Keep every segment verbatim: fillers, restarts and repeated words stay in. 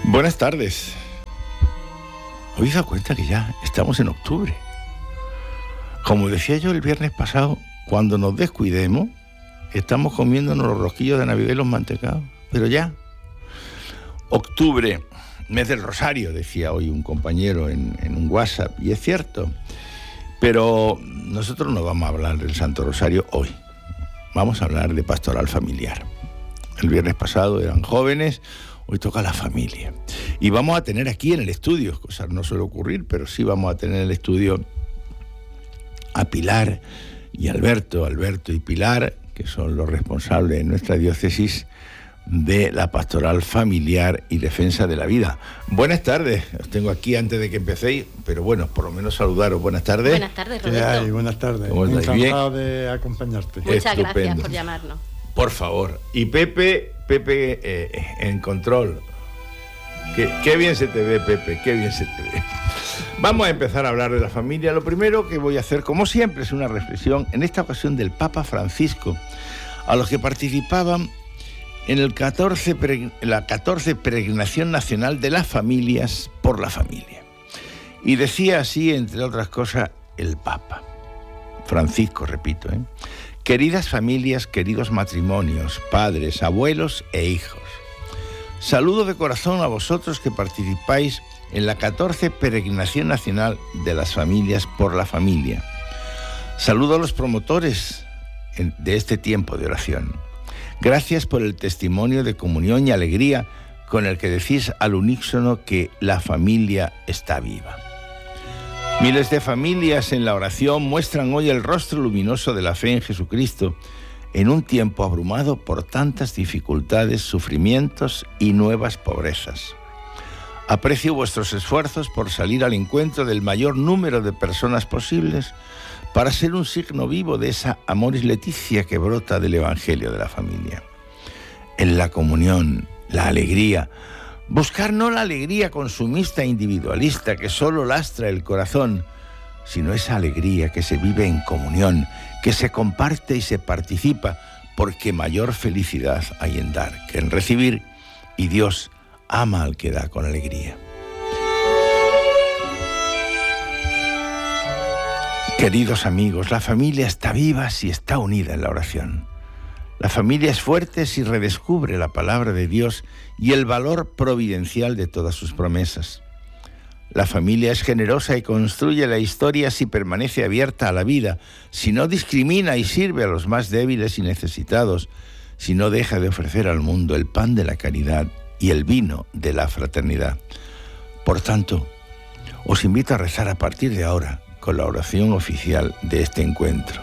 Buenas tardes. ¿Os dado cuenta que ya estamos en octubre? Como decía yo el viernes pasado, cuando nos descuidemos, estamos comiéndonos los rosquillos de Navidad y los mantecados. Pero ya, octubre, mes del Rosario, decía hoy un compañero en, en un WhatsApp, y es cierto. Pero nosotros no vamos a hablar del Santo Rosario hoy. Vamos a hablar de pastoral familiar. El viernes pasado eran jóvenes, hoy toca la familia. Y vamos a tener aquí en el estudio, cosa que no suele ocurrir, pero sí vamos a tener en el estudio a Pilar y Alberto, Alberto y Pilar, que son los responsables en nuestra diócesis de la pastoral familiar y defensa de la vida. Buenas tardes, os tengo aquí antes de que empecéis, pero bueno, por lo menos saludaros. Buenas tardes. Buenas tardes, Roberto. ¿Qué hay? Buenas tardes. Encantado de acompañarte. Muchas Estupendo. Gracias por llamarnos. Por favor. Y Pepe, Pepe eh, en control. Qué, qué bien se te ve, Pepe, qué bien se te ve. Vamos a empezar a hablar de la familia. Lo primero que voy a hacer, como siempre, es una reflexión, en esta ocasión del Papa Francisco, a los que participaban en el catorce, la catorce Peregrinación Nacional de las Familias por la Familia. Y decía así, entre otras cosas, el Papa Francisco, repito, ¿eh? Queridas familias, queridos matrimonios, padres, abuelos e hijos, saludo de corazón a vosotros que participáis en la catorce Peregrinación Nacional de las Familias por la Familia. Saludo a los promotores de este tiempo de oración. Gracias por el testimonio de comunión y alegría con el que decís al unísono que la familia está viva. Miles de familias en la oración muestran hoy el rostro luminoso de la fe en Jesucristo en un tiempo abrumado por tantas dificultades, sufrimientos y nuevas pobrezas. Aprecio vuestros esfuerzos por salir al encuentro del mayor número de personas posibles para ser un signo vivo de esa amoris laetitia que brota del Evangelio de la familia. En la comunión, la alegría, buscar no la alegría consumista e individualista que solo lastra el corazón, sino esa alegría que se vive en comunión, que se comparte y se participa, porque mayor felicidad hay en dar que en recibir, y Dios ama al que da con alegría. Queridos amigos, la familia está viva si está unida en la oración. La familia es fuerte si redescubre la palabra de Dios y el valor providencial de todas sus promesas. La familia es generosa y construye la historia si permanece abierta a la vida, si no discrimina y sirve a los más débiles y necesitados, si no deja de ofrecer al mundo el pan de la caridad y el vino de la fraternidad. Por tanto, os invito a rezar a partir de ahora con la oración oficial de este encuentro.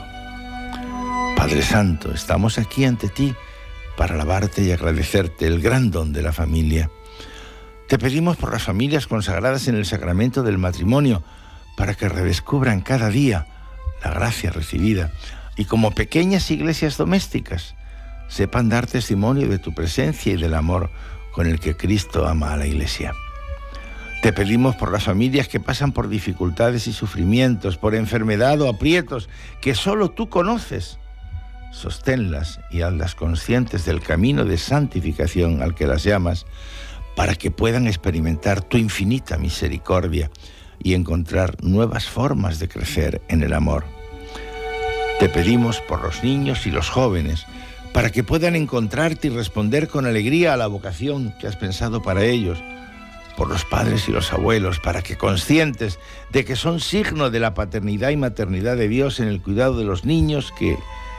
Padre Santo, estamos aquí ante ti para alabarte y agradecerte el gran don de la familia. Te pedimos por las familias consagradas en el sacramento del matrimonio para que redescubran cada día la gracia recibida y como pequeñas iglesias domésticas sepan dar testimonio de tu presencia y del amor con el que Cristo ama a la Iglesia. Te pedimos por las familias que pasan por dificultades y sufrimientos, por enfermedad o aprietos que solo tú conoces. Sosténlas y hazlas conscientes del camino de santificación al que las llamas, para que puedan experimentar tu infinita misericordia y encontrar nuevas formas de crecer en el amor. Te pedimos por los niños y los jóvenes, para que puedan encontrarte y responder con alegría a la vocación que has pensado para ellos, por los padres y los abuelos, para que conscientes de que son signo de la paternidad y maternidad de Dios en el cuidado de los niños que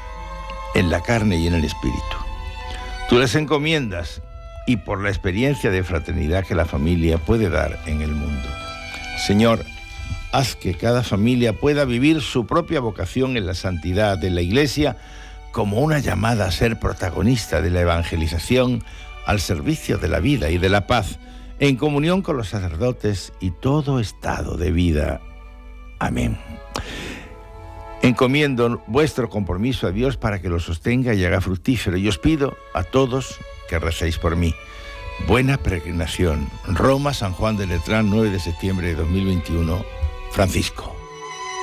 en la carne y en el espíritu. Tú les encomiendas y por la experiencia de fraternidad que la familia puede dar en el mundo. Señor, haz que cada familia pueda vivir su propia vocación en la santidad de la Iglesia como una llamada a ser protagonista de la evangelización al servicio de la vida y de la paz, en comunión con los sacerdotes y todo estado de vida. Amén. Encomiendo vuestro compromiso a Dios para que lo sostenga y haga fructífero, y os pido a todos que recéis por mí. Buena peregrinación. Roma, San Juan de Letrán, nueve de septiembre de dos mil veintiuno. Francisco.